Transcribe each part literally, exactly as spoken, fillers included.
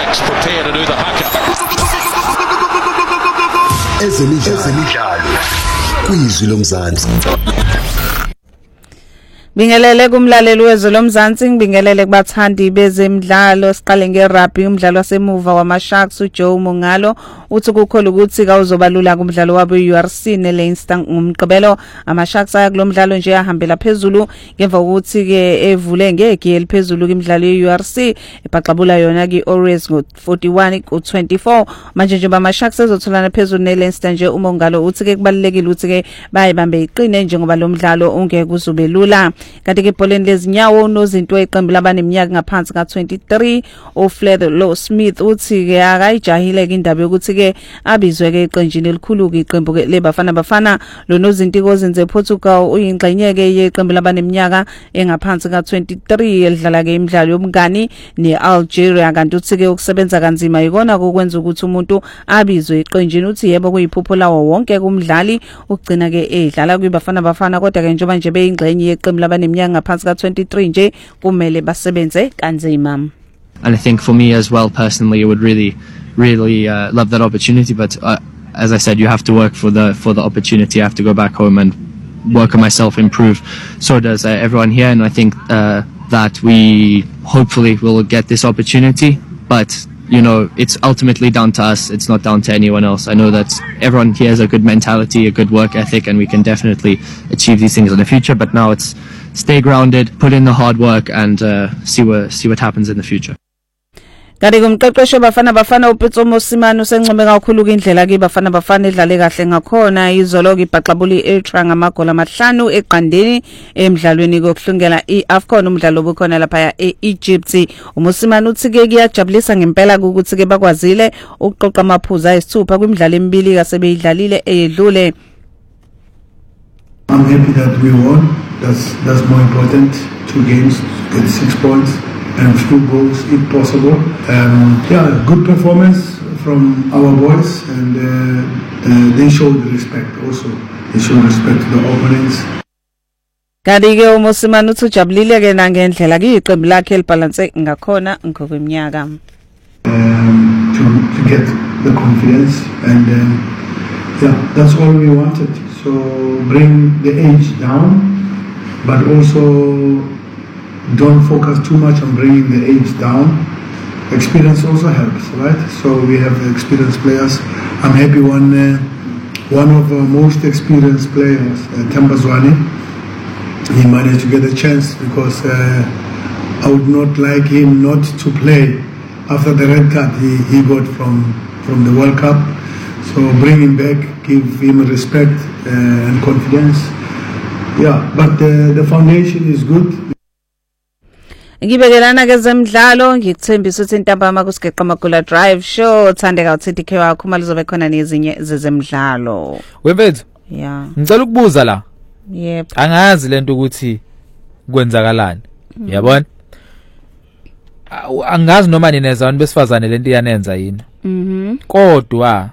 Blacks prepare to do the haka. Ezemidlalo kwizwi lomzansi. Bingelele kumlaleli wezwe lomzansi, ngibingelele kubathandi bezemidlalo. Siqale ngerugby, umdlalo wasemuva wama-Sharks uJoe Mongalo uthi kukhona ukuthi kawuzobalula kumdlalo wabo i-U R C neLeinster ngumgqibelo. Ama-Sharks aya kulomdlalo nje ahambela phezulu ngemva kokuthi ke evule ngegi eliphezulu kumdlalo ye-U R C ebaxabula yona ki-Orioles ngo forty-one ku twenty-four. Manje nje ama-Sharks ezotholana phezulu neLeinster nje uMongalo uthi ke kubalekile ukuthi ke bayibambe iqine njengoba lo mdlalo ungeke uzube lula. Kanti ke ibholeni lezinyawo unozinto iqembu labaneminyaka ngaphansi ka twenty-three uFled Low Smith uthi ke akayijahile ke indaba yokuthi ke abizwe ke iqenjini elikhulu ke iqembu ke leBafana Bafana. Lo nozinto kozenze Portugal uyingxenye ke yeqembu labaneminyaka engaphansi ka twenty-three elidlala ke imidlalo yomngani neAlgeria. Kanti uthi ke ukusebenza kanzima ikona kokwenza ukuthi umuntu abizwe iqenjini. Uthi yebo kuyiphupho lawo wonke kumdlali ukugcina ke edlala kwiBafana Bafana, kodwa ke njengoba nje beyingxenye yeqembu labaneminyaka ngaphansi ka twenty-three nje kumele basebenze kanzima. And I think for me as well, personally, I would really, really uh, love that opportunity. But uh, as I said, you have to work for the for the opportunity. I have to go back home and work on myself, improve. So does uh, everyone here. And I think uh, that we hopefully will get this opportunity. But, you know, it's ultimately down to us. It's not down to anyone else. I know that everyone here has a good mentality, a good work ethic, and we can definitely achieve these things in the future. But now it's stay grounded, put in the hard work, and uh, see what see what happens in the future. Kanti kumqeqesho Bafana Bafana uPitso Mosimane usencome kakhulu indlela ke Bafana Bafana edlale kahle ngakhona izolo ke baxabuli Ultra ngamagola amahlanu eqandeni emidlalweni kokuhlungela iAfcon umdlalo obukhona lapha eEgypt. uMosimane uthi ke kuyajabulisa ngempela ukuthi ke bakwazile ukuqoqa amaphuzu ayisithupha kwimidlalo emibili kasebeyidlalile eyedlule. I'm happy that we won. That's that's more important. Two games, get six points and two goals if possible. Um, yeah, good performance from our boys, and uh, uh, they showed respect also. They showed respect to the opponents. Kanti ke uMosimane uthi ujabulile ke nangendlela ke iqembu lakhe elibalance ngakhona ngokweminyaka. Um, to to get the confidence, and um, yeah, that's all we wanted. So bring the age down, but also don't focus too much on bringing the age down. Experience also helps, right? So we have experienced players. I'm happy one uh, one of the most experienced players, uh, Themba Zwane, he managed to get a chance because uh, I would not like him not to play after the red card he, he got from, from the World Cup. So bring him back, give him respect uh, and confidence. Yeah, but uh, the foundation is good. Ngibekelana ke zemidlalo ngikuthembisa ukuthi intambama kusigeqa amagula drive show thandeka uthi K wakho uma lizobe khona nezinye zezemidlalo. Wemfethu? Yeah. Ngicela ukubuza la. Yep. Angazi lento ukuthi kwenzakalani. Yabona? Angazi noma nineza abantu besifazane lento iyanenza yini. Mhm. Kodwa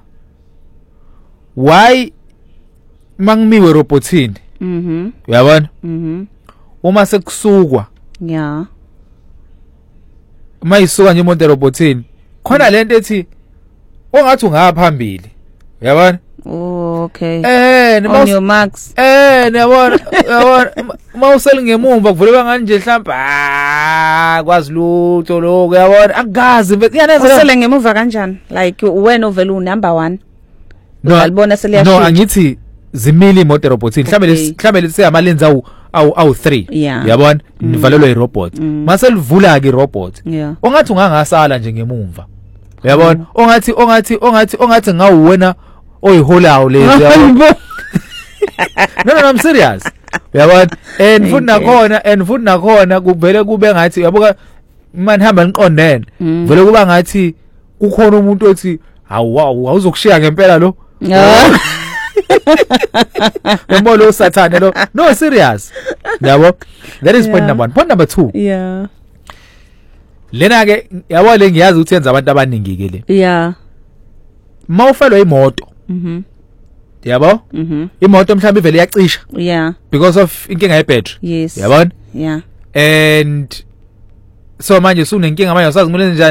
why mangimiwe robotini? Mhm. Uyabona? Mhm. Uma sekusukwa. Yeah. Mayisuka nje imoto robotini khona lento ethi ongathi ungaphambili uyabona. Oh, okay. Eh on your marks. Eh yabona yabona mawuseli ngemumva kuvuleka nganje mhlamba ah kwazi lutho lokho uyabona akugazi iyanenza usele ngemuva kanjani like wena ovela u number one. No alibona seliyasho. No angithi zimili imoto robotini mhlambe mhlambe lesi amalenza awu awu awu three uyabona nivalelwe irobot mase livula ke irobot ongathi ungangasala nje ngemumva uyabona ongathi ongathi ongathi ongathi ngawuwena oyiholayo lezi yabona. No no I'm serious uyabona and futhi nakhona and futhi nakhona kuvele kube ngathi uyabuka manje hamba niqondene vele kuba ngathi kukhona umuntu othi hawu awuzokushiya ngempela lo. Mbolo usathane lo. No serious. Yabo. That is point number one. Point number two. Yeah. Lena ke yabo le ngiyazi ukuthi yenza abantu abaningi ke le. Yeah. Mawufelwa imoto. Mhm. Yabo? Mhm. Imoto mhlawumbe ivele iyacisha. Yeah. Because of inkinga yebattery. Yes. Yabona? Yeah. And so manje usunenkinga manje usazi kumele njani